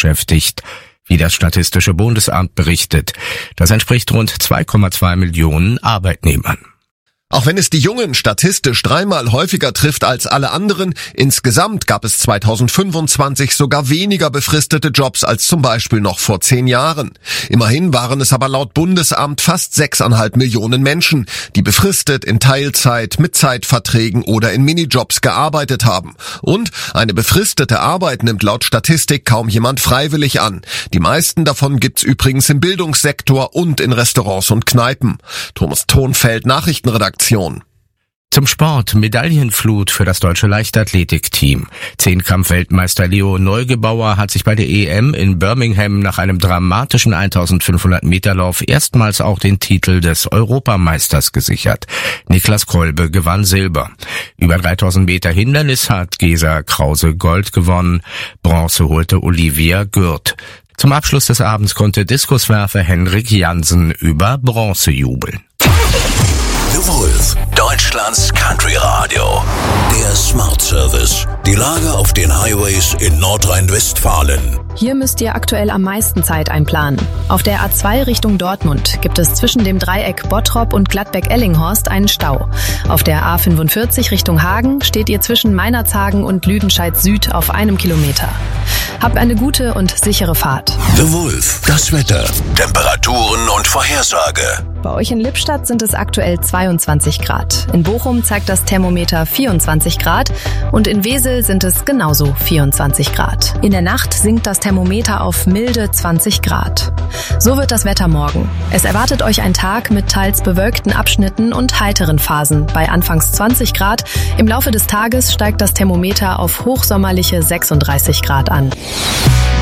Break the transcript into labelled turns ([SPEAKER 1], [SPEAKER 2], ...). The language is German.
[SPEAKER 1] beschäftigt, wie das Statistische Bundesamt berichtet. Das entspricht rund 2,2 Millionen Arbeitnehmern.
[SPEAKER 2] Auch wenn es die Jungen statistisch 3-mal häufiger trifft als alle anderen, insgesamt gab es 2025 sogar weniger befristete Jobs als zum Beispiel noch vor 10 Jahren. Immerhin waren es aber laut Bundesamt fast 6,5 Millionen Menschen, die befristet in Teilzeit, mit Zeitverträgen oder in Minijobs gearbeitet haben. Und eine befristete Arbeit nimmt laut Statistik kaum jemand freiwillig an. Die meisten davon gibt's übrigens im Bildungssektor und in Restaurants und Kneipen. Thomas Thonfeld, Nachrichtenredaktion.
[SPEAKER 1] Zum Sport, Medaillenflut für das deutsche Leichtathletikteam. Zehnkampf-Weltmeister Leo Neugebauer hat sich bei der EM in Birmingham nach einem dramatischen 1500-Meter-Lauf erstmals auch den Titel des Europameisters gesichert. Niklas Kolbe gewann Silber. Über 3000 Meter Hindernis hat Gesa Krause Gold gewonnen. Bronze holte Olivia Gürt. Zum Abschluss des Abends konnte Diskuswerfer Henrik Jansen über Bronze jubeln.
[SPEAKER 3] The Wolf, Deutschlands Country Radio. Der Smart Service. Die Lage auf den Highways in Nordrhein-Westfalen.
[SPEAKER 4] Hier müsst ihr aktuell am meisten Zeit einplanen. Auf der A2 Richtung Dortmund gibt es zwischen dem Dreieck Bottrop und Gladbeck-Ellinghorst einen Stau. Auf der A45 Richtung Hagen steht ihr zwischen Meinerzhagen und Lüdenscheid Süd auf 1 Kilometer. Habt eine gute und sichere Fahrt.
[SPEAKER 3] The Wolf, das Wetter, Temperaturen und Vorhersage.
[SPEAKER 4] Bei euch in Lippstadt sind es aktuell 22 Grad. In Bochum zeigt das Thermometer 24 Grad und in Wesel sind es genauso 24 Grad. In der Nacht sinkt das Thermometer auf milde 20 Grad. So wird das Wetter morgen. Es erwartet euch ein Tag mit teils bewölkten Abschnitten und heiteren Phasen bei anfangs 20 Grad. Im Laufe des Tages steigt das Thermometer auf hochsommerliche 36 Grad an.